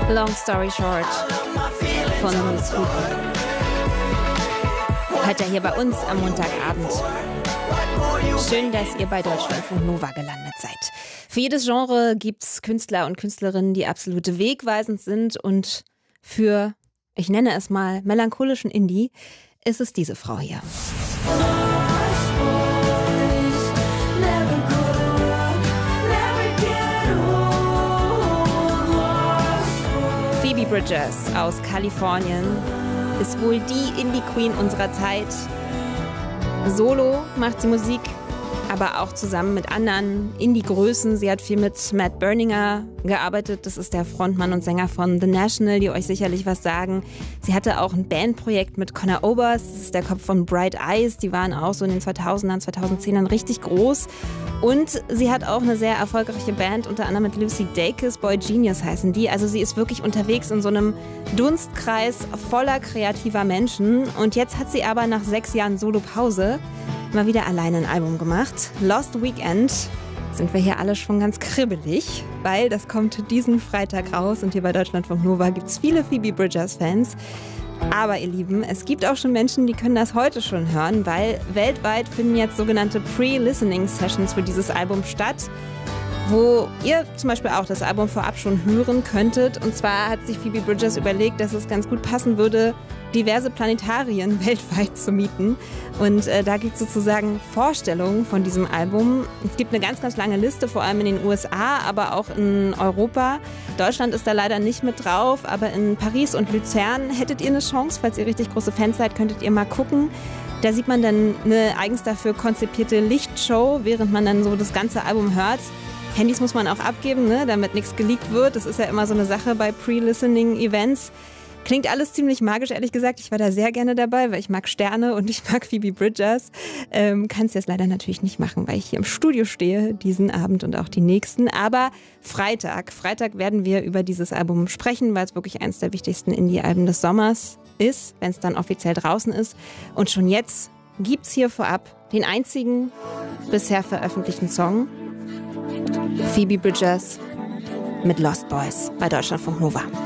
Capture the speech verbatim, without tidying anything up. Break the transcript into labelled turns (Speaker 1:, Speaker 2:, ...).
Speaker 1: Long Story Short von Swoop. Heute hier bei uns am Montagabend. Schön, dass ihr bei Deutschlandfunk Nova gelandet seid. Für jedes Genre gibt es Künstler und Künstlerinnen, die absolute wegweisend sind. Und für, ich nenne es mal, melancholischen Indie ist es diese Frau hier. Phoebe Bridgers aus Kalifornien ist wohl die Indie-Queen unserer Zeit. Solo macht sie Musik, aber auch zusammen mit anderen Indie-Größen. Sie hat viel mit Matt Berninger gearbeitet. Das ist der Frontmann und Sänger von The National, die euch sicherlich was sagen. Sie hatte auch ein Bandprojekt mit Conor Oberst. Das ist der Kopf von Bright Eyes. Die waren auch so in den zweitausendern, zweitausendzehnern richtig groß. Und sie hat auch eine sehr erfolgreiche Band, unter anderem mit Lucy Dacus, Boy Genius heißen die. Also sie ist wirklich unterwegs in so einem Dunstkreis voller kreativer Menschen. Und jetzt hat sie aber nach sechs Jahren Solo-Pause mal wieder alleine ein Album gemacht. Lost Weekend. Sind wir hier alle schon ganz kribbelig, weil das kommt diesen Freitag raus und hier bei Deutschlandfunk Nova gibt es viele Phoebe Bridgers-Fans. Aber ihr Lieben, es gibt auch schon Menschen, die können das heute schon hören, weil weltweit finden jetzt sogenannte Pre-Listening-Sessions für dieses Album statt, wo ihr zum Beispiel auch das Album vorab schon hören könntet. Und zwar hat sich Phoebe Bridgers überlegt, dass es ganz gut passen würde, diverse Planetarien weltweit zu mieten. Und äh, da gibt es sozusagen Vorstellungen von diesem Album. Es gibt eine ganz, ganz lange Liste, vor allem in den U S A, aber auch in Europa. Deutschland ist da leider nicht mit drauf, aber in Paris und Luzern hättet ihr eine Chance. Falls ihr richtig große Fans seid, könntet ihr mal gucken. Da sieht man dann eine eigens dafür konzipierte Lichtshow, während man dann so das ganze Album hört. Handys muss man auch abgeben, ne, damit nichts geleakt wird. Das ist ja immer so eine Sache bei Pre-Listening-Events. Klingt alles ziemlich magisch, ehrlich gesagt. Ich war da sehr gerne dabei, weil ich mag Sterne und ich mag Phoebe Bridgers. Ähm, kann es jetzt leider natürlich nicht machen, weil ich hier im Studio stehe, diesen Abend und auch die nächsten. Aber Freitag, Freitag werden wir über dieses Album sprechen, weil es wirklich eines der wichtigsten Indie-Alben des Sommers ist, wenn es dann offiziell draußen ist. Und schon jetzt gibt's hier vorab den einzigen bisher veröffentlichten Song. Phoebe Bridgers mit Lost Boys bei Deutschlandfunk Nova.